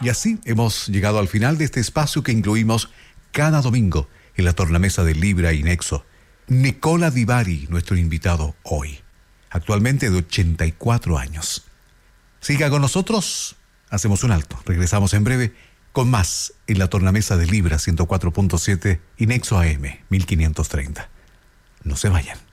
Y así hemos llegado al final de este espacio que incluimos cada domingo en la tornamesa de Libra y Nexo. Nicola Di Bari, nuestro invitado hoy, actualmente de 84 años. Siga con nosotros, hacemos un alto, regresamos en breve con más en la tornamesa de Libra 104.7 y Nexo AM 1530. No se vayan.